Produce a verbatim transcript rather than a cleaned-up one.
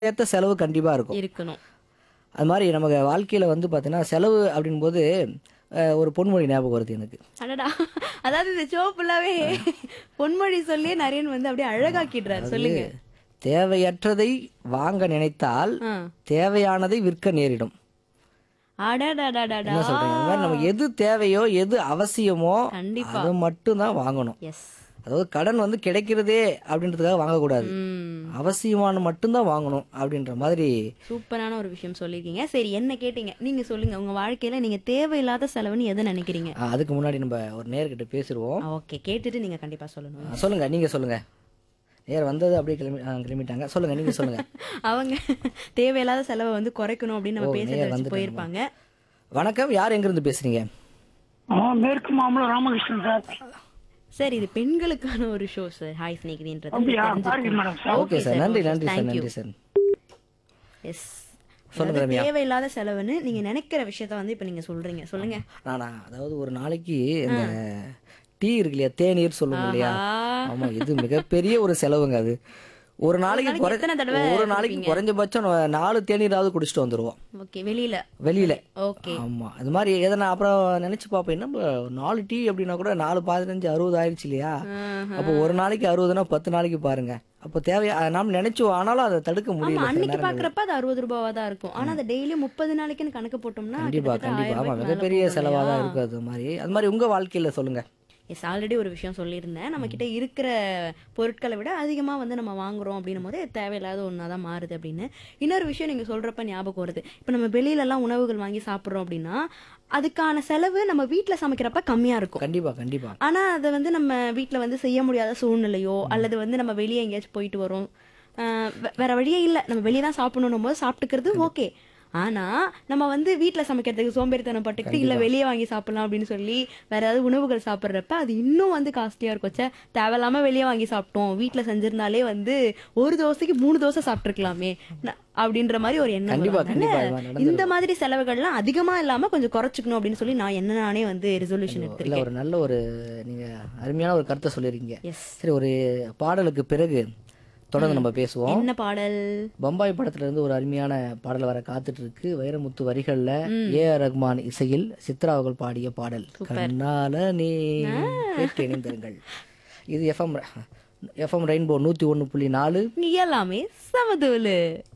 ஏத்த செலவு கண்டிப்பா இருக்கும். இருக்கணும். அது மாதிரி நமக்கு வாழ்க்கையில வந்து பார்த்தீங்கன்னா, செலவு அப்படின்போது அ ஒரு பொன்மொழி ஞாபகம் வருது எனக்கு. அடடா! அதாவது இந்த ஷோ ஃபுல்லாவே பொன்மொழி சொல்லியே நரேன் வந்து அப்படியே அழகாக்கிடுறாரு. அதாவது சொல்லுங்க. தேவையற்றதை வாங்க நினைத்தால் ஆ. தேவையானதை விற்க நேரிடும். அடடடடடா! என்ன சொல்றீங்க? அந்த மாதிரி நமக்கு எது தேவையோ, எது அவசியமோ கண்டிப்பா. அதை மட்டும் தான் வாங்கணும். எஸ். அதாவது கடன் வந்து கிடைக்கிறதே அப்படின்றதுக்காக வாங்கக்கூடாது. ம். அவசியமான மட்டும்தான் வாங்கணும் அப்படின்ற மாதிரி. சூப்பரான ஒரு விஷயம் சொல்லியிருக்கீங்க. சரி, என்ன கேட்டீங்க? நீங்க சொல்லுங்க. உங்க வாழ்க்கையில நீங்க தேவையில்லாத செலவுன்னு எதை நினைக்கிறீங்க? அ, அதுக்கு முன்னாடி நம்ம ஒரு நேர்கிட்ட பேசிடுவோம். ஓகே, கேட்டுட்டு நீங்க கண்டிப்பா சொல்லணும். அ, சொல்லுங்க, நீங்க சொல்லுங்க. நேர் வந்தது அப்படியே கிளம்பி அ, கிளம்பிட்டாங்க. சொல்லுங்க, நீங்க சொல்லுங்க. அவங்க தேவையில்லாத செலவை வந்து குறைக்கணும் அப்படின்னு ஓ, நம்ம பேசுறத நேர் வச்சு வந்துட்டாங்க. போயிருப்பாங்க. வணக்கம், யார் எங்கிருந்து பேசுறீங்க? ஆ, மேற்கு மாம்பலம் ராமகிருஷ்ணன் சார். சார், இது பெண்களுக்கான ஒரு ஷோ சார். ஹாய் ஸ்நேகிதின்றது அப்படியா? உங்களுக்கு பாருங்க தெரிஞ்சிருக்கும். Madam sir. ஓகே சார், நன்றி நன்றி சார், Thank you. நன்றி சார். எஸ். சொல்லுங்க அதாவது ரம்யா. தேவையில்லாத செலவுன்னு நீங்க நினைக்கிற விஷயத்த வந்து இப்ப நீங்க சொல்றீங்க. சொல்லுங்க. நானா அதாவது ஒரு நாளைக்கு இந்த டீ இருக்கு இல்லையா, தேநீர் சொல்லுங்க இல்லையா, ஆஹா. ஆமா, இது மிகப்பெரிய ஒரு செலவுங்க. அது ஒரு நாளைக்கு நாளைக்கு குறை- எத்தனை தடவை ஒரு நாளைக்கு குடிப்பீங்க? குறைஞ்சபட்சம் நா- நாலு தேநீராவது குடிச்சிட்டு வந்துருவோம் ஓகே, வெளியில. வெளியில. ஓகே. ஆமா, அது மாதிரி எதனா அப்புறம் நினைச்சு பார்ப்பேன், என்ன நாலு டீ அப்படின்னா கூட நாலு பதினஞ்சு அறுபது ஆயிடுச்சு இல்லையா. அப்போ ஒரு நாளைக்கு அறுபதுனா பத்து நாளைக்கு பாருங்க. அப்போ தேவையா நாம் நினைச்சோம், ஆனாலும் அதை தடுக்க ஆமா, முடியல சில அன்னைக்கு நேரங்கள்ல. பாக்குறப்ப அது அறுபது ரூபாவா தான் இருக்கும். ஆனா அது டெய்லி முப்பது நாளைக்குன்னு கணக்கு போட்டோம்னா கண்டிப்பா கிட்டத்தட்ட கண்டிப்பா, ஆயிரம் ஆமா, ரூபாய்க்கு மேல மிகப்பெரிய போகும் செலவா தான் இல்லையா? இருக்கு. அது மாதிரி அது மாதிரி உங்க வாழ்க்கையில சொல்லுங்க. எஸ், ஆல்ரெடி ஒரு விஷயம் சொல்லியிருந்தேன். நம்ம கிட்ட இருக்கிற பொருட்களை விட அதிகமா வந்து நம்ம வாங்குறோம் அப்படின்னும் போது தேவையில்லாத ஒன்றா தான் மாறுது அப்படின்னு. இன்னொரு விஷயம் நீங்க சொல்றப்ப ஞாபகம் வருது. இப்போ நம்ம வெளியில எல்லாம் உணவுகள் வாங்கி சாப்பிட்றோம் அப்படின்னா அதுக்கான செலவு நம்ம வீட்ல சமைக்கிறப்ப கம்மியா இருக்கும். கண்டிப்பா கண்டிப்பா. ஆனா அதை வந்து நம்ம வீட்ல வந்து செய்ய முடியாத சூழ்நிலையோ அல்லது வந்து நம்ம வெளியே எங்கேயாச்சும் போயிட்டு வரோம், ஆஹ் வே- வேற வழியே இல்லை, நம்ம வெளியே தான் சாப்பிடணும் போது சாப்பிட்டுக்கிறது ஓகே. ஆனா நம்ம வந்து வீட்ல சமைக்கிறதுக்கு சோம்பேறித்தனம் பட்டுக்கிட்டு இல்ல வெளியே வாங்கி சாப்பிடலாம் அப்படின்னு சொல்லி வேற ஏதாவது உணவுகள் சாப்பிட்றப்ப அது இன்னும் வந்து காஸ்ட்லியா இருக்கும். ச்சே, தேவையில்லாம வெளியே வாங்கி சாப்பிட்டோம், வீட்ல செஞ்சிருந்தாலே வந்து ஒரு தோசைக்கு மூணு தோசை சாப்பிட்டுருக்கலாமே ந- அப்படின்ற மாதிரி ஒரு எண்ணம் கண்டிப்பா வரும். கண்டிப்பா, அதனால இது மாதிரி நடந்துரும். இந்த மாதிரி செலவுகள்லாம் அதிகமா இல்லாம கொஞ்சம் குறைச்சிக்கணும் அப்படின்னு சொல்லி நான் என்ன நானே வந்து ரெசல்யூஷன் இல்ல, எடுத்திருக்கேன். ஒரு நல்ல ஒரு நீங்க அருமையான ஒரு கருத்தை சொல்லியிருக்கீங்க. எஸ். சரி, ஒரு பாடலுக்கு பிறகு தொடர்ந்து நம்ம பேசுவோம். என்ன பாடல்? பம்பாய் படத்துல இருந்து ஒரு அருமையான பாடல் வர காத்துட்டு இருக்கு. வைரமுத்து வரிகள்ல ஏ ஆர் ரஹ்மான் இசையில் சித்ரா அவர்கள் பாடிய பாடல் கண்ணால நீ கேட்டு இணைந்திருங்கள். இது எஃப்எம் எஃப்எம் ரெயின்போ நூத்தி ஒன்னு புள்ளி நாலு. இங்க எல்லாமே சமதூலு.